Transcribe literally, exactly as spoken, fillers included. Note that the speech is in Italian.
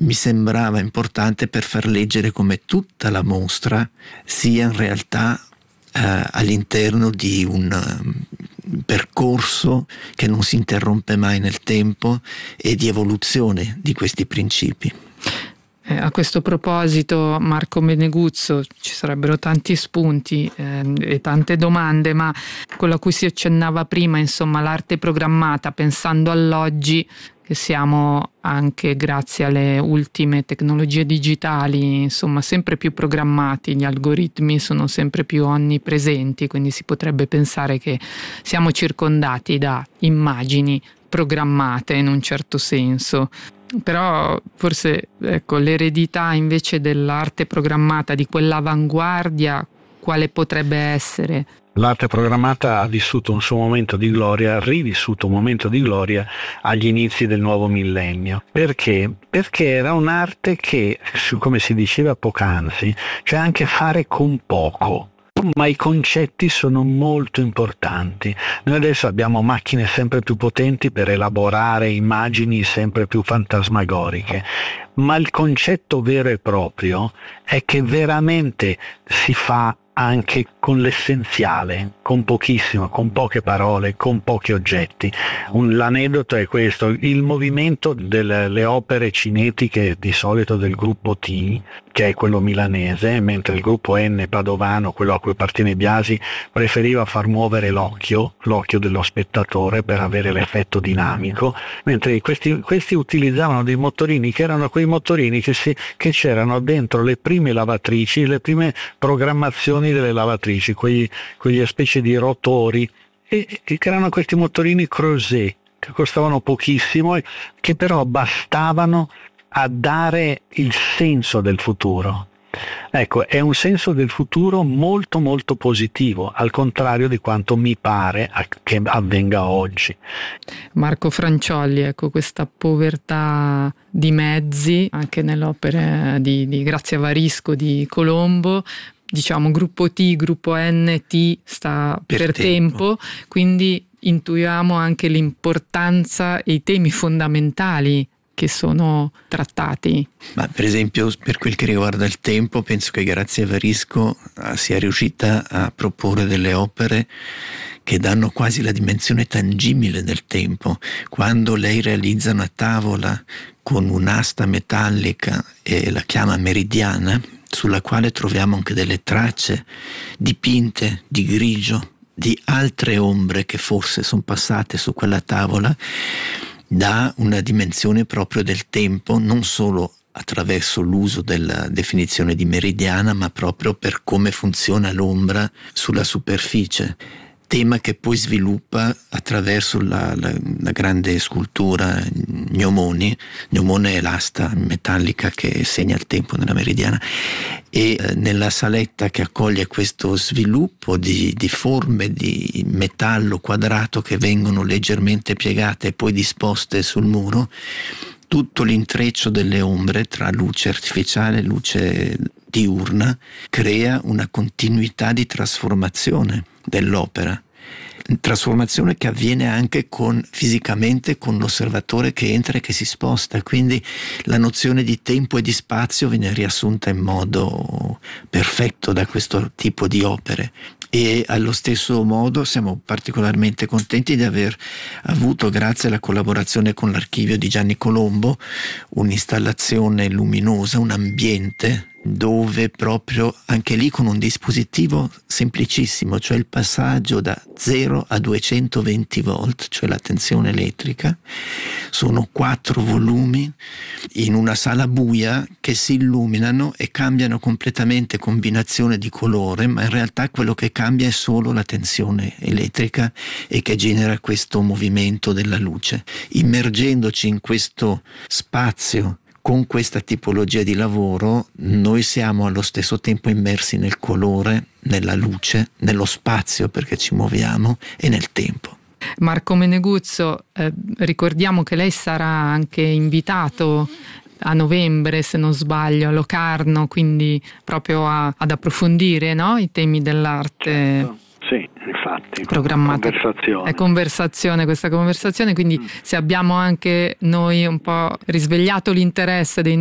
mi sembrava importante per far leggere come tutta la mostra sia in realtà eh, all'interno di un um, percorso che non si interrompe mai nel tempo e di evoluzione di questi principi. Eh, a questo proposito, Marco Meneguzzo, ci sarebbero tanti spunti eh, e tante domande, ma quello a cui si accennava prima, insomma, l'arte programmata, pensando all'oggi, che siamo anche grazie alle ultime tecnologie digitali, insomma, sempre più programmati, gli algoritmi sono sempre più onnipresenti, quindi si potrebbe pensare che siamo circondati da immagini programmate in un certo senso. Però forse, ecco, l'eredità invece dell'arte programmata, di quell'avanguardia, quale potrebbe essere? L'arte programmata ha vissuto un suo momento di gloria, ha rivissuto un momento di gloria agli inizi del nuovo millennio. Perché? Perché era un'arte che, come si diceva poc'anzi, cioè anche fare con poco. Ma i concetti sono molto importanti. Noi adesso abbiamo macchine sempre più potenti per elaborare immagini sempre più fantasmagoriche, ma il concetto vero e proprio è che veramente si fa anche con l'essenziale, con pochissimo, con poche parole, con pochi oggetti. Un, l'aneddoto è questo: il movimento delle opere cinetiche di solito del gruppo T, che è quello milanese, mentre il gruppo N padovano, quello a cui appartiene Biasi, preferiva far muovere l'occhio, l'occhio dello spettatore per avere l'effetto dinamico, mentre questi, questi utilizzavano dei motorini che erano quei motorini che, si, che c'erano dentro le prime lavatrici, le prime programmazioni delle lavatrici, quegli, quegli specie di rotori, e, e che erano questi motorini Creuset, che costavano pochissimo e che però bastavano a dare il senso del futuro. Ecco, è un senso del futuro molto molto positivo, al contrario di quanto mi pare che avvenga oggi. Marco Franciolli, ecco, questa povertà di mezzi anche nell'opera di, di Grazia Varisco, di Colombo, diciamo gruppo T, gruppo N, T sta per, per tempo. tempo, quindi intuiamo anche l'importanza e i temi fondamentali che sono trattati. Ma per esempio, per quel che riguarda il tempo, penso che Grazia Varisco sia riuscita a proporre delle opere che danno quasi la dimensione tangibile del tempo. Quando lei realizza una tavola con un'asta metallica e la chiama meridiana, sulla quale troviamo anche delle tracce dipinte di grigio, di altre ombre che forse sono passate su quella tavola, dà una dimensione proprio del tempo, non solo attraverso l'uso della definizione di meridiana, ma proprio per come funziona l'ombra sulla superficie. Tema che poi sviluppa attraverso la, la, la grande scultura Gnomoni. Gnomone è l'asta metallica che segna il tempo nella meridiana, e eh, nella saletta che accoglie questo sviluppo di, di forme di metallo quadrato che vengono leggermente piegate e poi disposte sul muro, tutto l'intreccio delle ombre tra luce artificiale e luce diurna crea una continuità di trasformazione dell'opera, trasformazione che avviene anche con, fisicamente con l'osservatore che entra e che si sposta, quindi la nozione di tempo e di spazio viene riassunta in modo perfetto da questo tipo di opere. E allo stesso modo siamo particolarmente contenti di aver avuto, grazie alla collaborazione con l'archivio di Gianni Colombo, un'installazione luminosa, un ambiente dove proprio anche lì con un dispositivo semplicissimo, cioè il passaggio da zero a duecentoventi volt, cioè la tensione elettrica, sono quattro volumi in una sala buia che si illuminano e cambiano completamente combinazione di colore, ma in realtà quello che cambia è solo la tensione elettrica e che genera questo movimento della luce. Immergendoci in questo spazio con questa tipologia di lavoro, noi siamo allo stesso tempo immersi nel colore, nella luce, nello spazio perché ci muoviamo e nel tempo. Marco Meneguzzo, eh, ricordiamo che lei sarà anche invitato a novembre, se non sbaglio, a Locarno, quindi proprio a, ad approfondire, no? I temi dell'arte. Certo. Sì, infatti, programmata. Conversazione. È conversazione, questa conversazione, quindi mm. se abbiamo anche noi un po' risvegliato l'interesse dei